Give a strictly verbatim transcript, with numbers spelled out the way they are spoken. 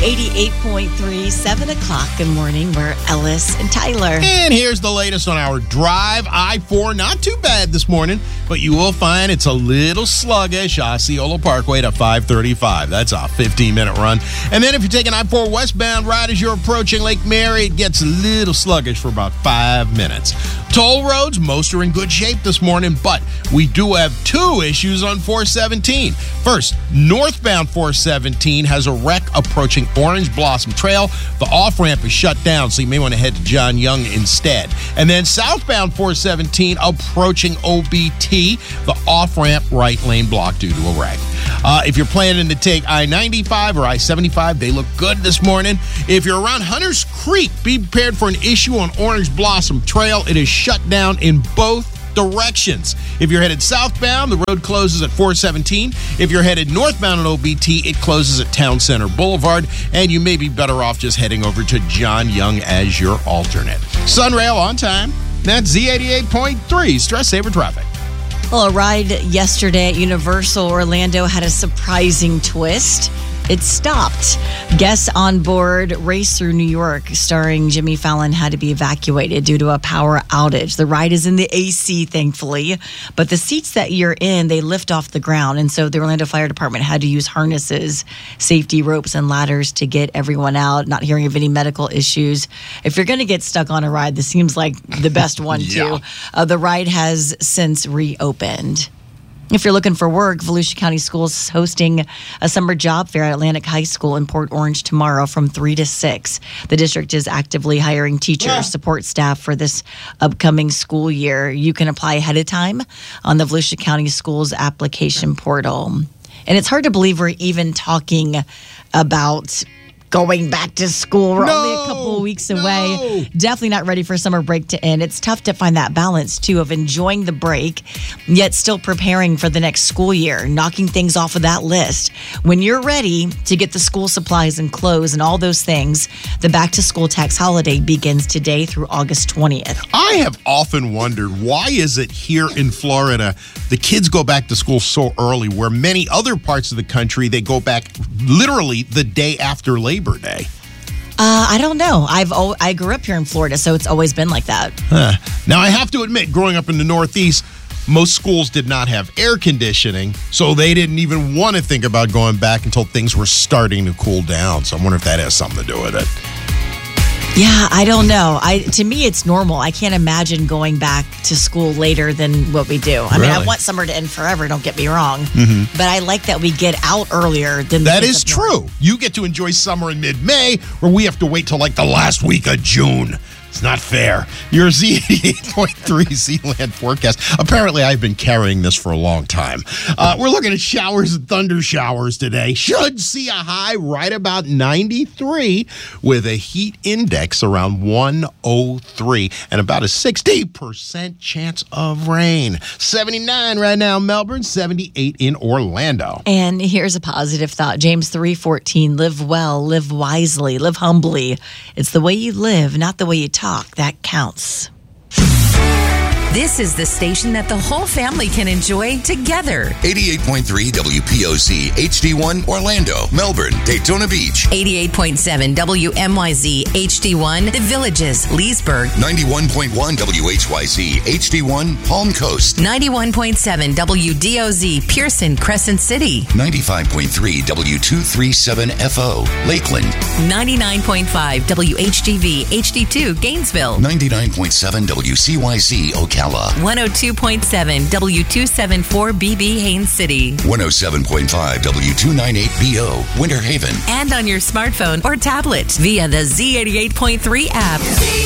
eighty-eight point three, seven o'clock. Good morning. We're Ellis and Tyler. And here's the latest on our drive. I four, not too bad this morning, but you will find it's a little sluggish. Osceola Parkway to five thirty-five. That's a fifteen-minute run. And then if you're taking I four westbound right as you're approaching Lake Mary, it gets a little sluggish for about five minutes. Toll roads, most are in good shape this morning, but we do have two issues on four seventeen. First, northbound four seventeen has a wreck approaching Orange Blossom Trail. The off-ramp is shut down, so you may want to head to John Young instead. And then southbound four seventeen approaching O B T, the off-ramp right lane blocked due to a wreck. Uh, if you're planning to take I ninety-five or I seventy-five, they look good this morning. If you're around Hunters Creek, be prepared for an issue on Orange Blossom Trail. It is shut down in both directions. If you're headed southbound, the road closes at four seventeen. If you're headed northbound at O B T, it closes at Town Center Boulevard, and you may be better off just heading over to John Young as your alternate. Sunrail on time. That's Z eighty-eight point three, Stress Saver Traffic. Well, a ride yesterday at Universal Orlando had a surprising twist. It stopped. Guests on board Race Through New York, starring Jimmy Fallon, had to be evacuated due to a power outage. The ride is in the A C, thankfully, but the seats that you're in, they lift off the ground, and so the Orlando Fire Department had to use harnesses, safety ropes, and ladders to get everyone out, not hearing of any medical issues. If you're going to get stuck on a ride, this seems like the best one, Yeah. too. Uh, the ride has since reopened. If you're looking for work, Volusia County Schools is hosting a summer job fair at Atlantic High School in Port Orange tomorrow from three to six. The district is actively hiring teachers, Yeah. support staff for this upcoming school year. You can apply ahead of time on the Volusia County Schools application portal. And it's hard to believe we're even talking about going back to school. We're No, only a couple of weeks no. away. Definitely not ready for summer break to end. It's tough to find that balance, too, of enjoying the break, yet still preparing for the next school year, knocking things off of that list. When you're ready to get the school supplies and clothes and all those things, the back-to-school tax holiday begins today through August twentieth. I have often wondered, why is it here in Florida the kids go back to school so early, where many other parts of the country, they go back literally the day after Labor Day? Uh, I don't know. I've al- I grew up here in Florida, so it's always been like that. Huh. Now, I have to admit, growing up in the Northeast, most schools did not have air conditioning, so they didn't even want to think about going back until things were starting to cool down. So I wonder if that has something to do with it. Yeah, I don't know. I to me, it's normal. I can't imagine going back to school later than what we do. I mean, I Really? want summer to end forever, don't get me wrong. Mm-hmm. But I like that we get out earlier than the That kids is up north. true. You get to enjoy summer in mid-May, where we have to wait till like the last week of June. It's not fair. Your Z eighty-eight point three Z-Land forecast. Apparently, I've been carrying this for a long time. Uh, we're looking at showers and thunder showers today. Should see a high right about ninety-three with a heat index around one oh three and about a sixty percent chance of rain. seventy-nine right now in Melbourne, seventy-eight in Orlando. And here's a positive thought. James three fourteen, live well, live wisely, live humbly. It's the way you live, not the way you talk, that counts. This is the station that the whole family can enjoy together. eighty-eight point three W P O Z H D one Orlando, Melbourne, Daytona Beach. eighty-eight point seven W M Y Z H D one The Villages, Leesburg. ninety-one point one W H Y Z H D one Palm Coast. ninety-one point seven W D O Z Pearson, Crescent City. ninety-five point three W two thirty-seven F O Lakeland. ninety-nine point five W H G V H D two Gainesville. ninety-nine point seven W C Y Z Ocala. one oh two point seven W two seventy-four B B Haines City. one oh seven point five W two ninety-eight B O Winter Haven. And on your smartphone or tablet via the Z eighty-eight point three app.